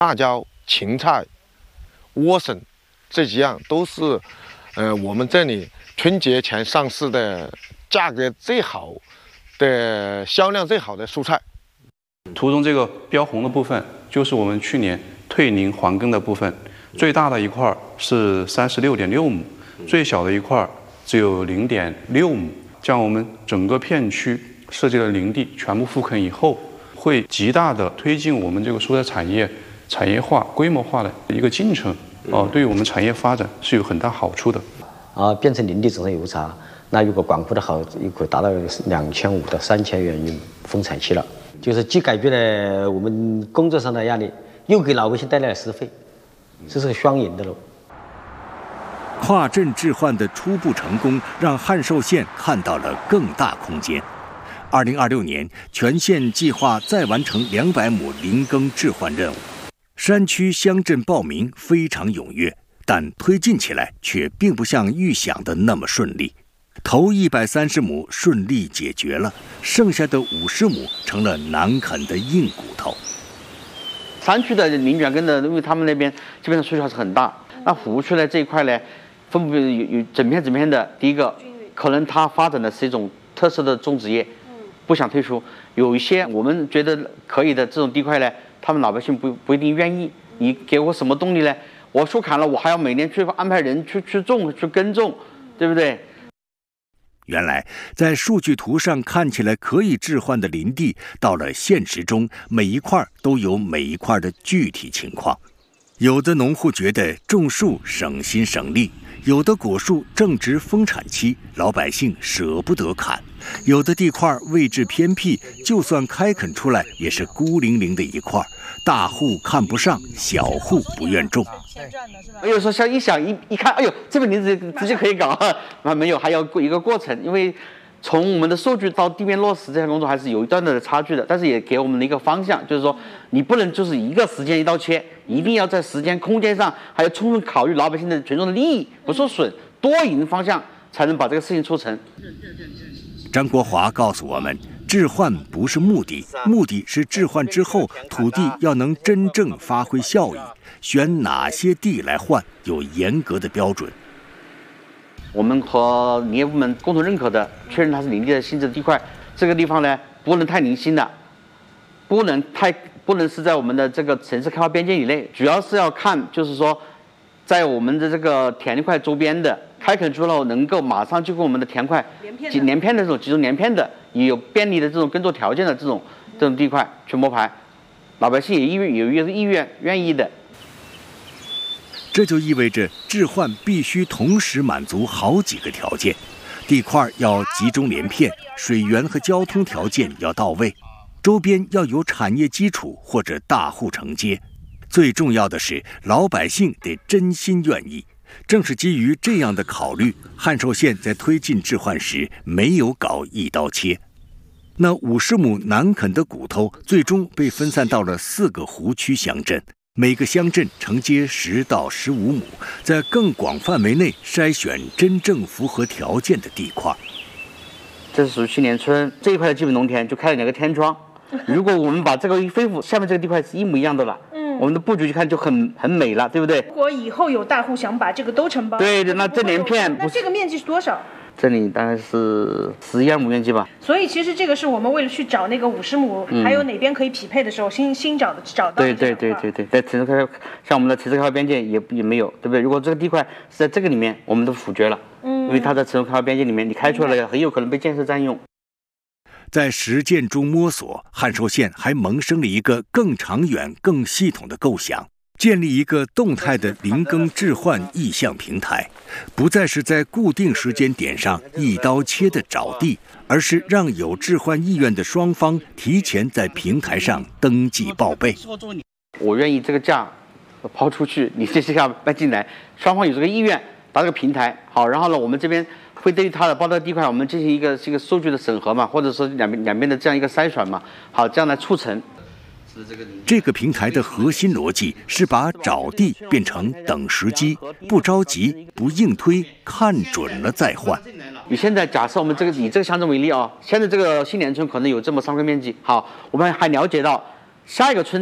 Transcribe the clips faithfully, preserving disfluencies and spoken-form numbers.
辣椒、芹菜、莴笋这几样都是，呃，我们这里春节前上市的价格最好的、销量最好的蔬菜。 图中这个标红的部分，就是我们去年退林还耕的部分，最大的一块是三十六点六亩，最小的一块只有零点六亩。将我们整个片区设计的林地全部复垦以后，会极大的推进我们这个蔬菜产业产业化、规模化的一个进程。哦，对于我们产业发展是有很大好处的。 啊，变成林地种上油茶，那如果管控的好，也可以达到两千五到三千元一丰产期了。就是既改变了我们工作上的压力，又给老百姓带来了实惠，这是个双赢的喽。 跨镇置换的初步成功，让汉寿县看到了更大空间。二零二六年，全县计划再完成两百亩林耕置换任务。山区乡镇报名非常踊跃，但推进起来却并不像预想的那么顺利。头一百三十亩顺利解决了，剩下的五十亩成了难啃的硬骨头。 山区的林卷耕的，因为他们那边基本上需求还是很大。那湖区呢这一块呢，分布有有整片整片的。第一个，可能它发展的是一种特色的种植业，不想退出。有一些我们觉得可以的这种地块呢，他们老百姓不不一定愿意。你给我什么动力呢？我树砍了，我还要每年去安排人去去种去耕种，对不对？ 原来，在数据图上看起来可以置换的林地，到了现实中，每一块都有每一块的具体情况。有的农户觉得种树省心省力，有的果树正值丰产期，老百姓舍不得砍；有的地块位置偏僻，就算开垦出来，也是孤零零的一块，大户看不上，小户不愿种。 有时候像一想一一看，哎呦，这个林子直接可以搞啊，没有，还有一个过程，因为从我们的数据到地面落实这项工作还是有一段的差距的，但是也给我们的一个方向，就是说你不能就是一个时间一刀切，一定要在时间空间上还要充分考虑老百姓的群众的利益不受损，多赢方向才能把这个事情促成。 张国华告诉我们，置换不是目的，目的是置换之后土地要能真正发挥效益，选哪些地来换有严格的标准。 我们和林业部门共同认可的，确认它是林地的性质的地块，这个地方呢不能太零星的，不能太不能是在我们的这个城市开发边界以内，主要是要看就是说，在我们的这个田地块周边的开垦出后，能够马上就跟我们的田块连连片的这种集中连片的，也有便利的这种耕作条件的这种这种地块去摸排，老百姓也意愿有一个意愿愿意的。 这就意味着置换必须同时满足好几个条件：地块要集中连片，水源和交通条件要到位，周边要有产业基础或者大户承接，最重要的是老百姓得真心愿意。正是基于这样的考虑，汉寿县在推进置换时没有搞一刀切。那五十亩难啃的骨头，最终被分散到了四个湖区乡镇。每个乡镇承接十到十五亩，在更广范围内筛选真正符合条件的地块。 这是属于青年村这一块的基本农田，就开了两个天窗。如果我们把这个一恢复，下面这个地块是一模一样的了，嗯，我们的布局去看就很很美了，对不对？ 如果以后有大户想把这个都承包， 对的，那这连片， 那这个面积是多少？ 这里大概是十一二亩面积吧。 所以其实这个是我们为了去找那个五十亩，嗯、还有哪边可以匹配的时候，新新找的找到的。 对对对对对，在城市开像我们的城市开发边界也也没有，对不对？如果这个地块是在这个里面，我们都否决了，嗯，因为它在城市开发边界里面，你开出来了很有可能被建设占用。 在实践中摸索，汉寿县还萌生了一个更长远、更系统的构想。建立一个动态的林耕置换意向平台，不再是在固定时间点上一刀切的找地，而是让有置换意愿的双方提前在平台上登记报备。 我愿意这个价抛出去，你这些价搬进来，双方有这个意愿，打这个平台好，然后呢，我们这边会对于他的报道地块，我们进行一个这个数据的审核嘛，或者说两边两边的这样一个筛选嘛，好，这样来促成。 这个平台的核心逻辑是把找地变成等时机，不着急，不硬推，看准了再换。 你现在假设我们这个以这个乡镇为例啊，现在这个新年村可能有这么三块面积，好，我们还了解到下一个村子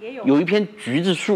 有一片橘子树。